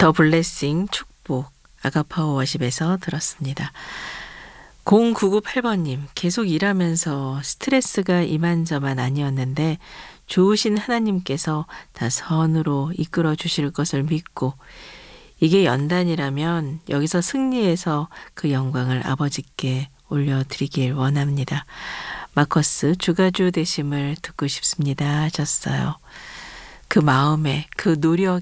더 블레싱 축복 아가파워 워십에서 들었습니다. 0998번님, 계속 일하면서 스트레스가 이만저만 아니었는데 좋으신 하나님께서 다 선으로 이끌어 주실 것을 믿고 이게 연단이라면 여기서 승리해서 그 영광을 아버지께 올려드리길 원합니다. 마커스 주가주 되심을 듣고 싶습니다 하셨어요. 그 마음에 그 노력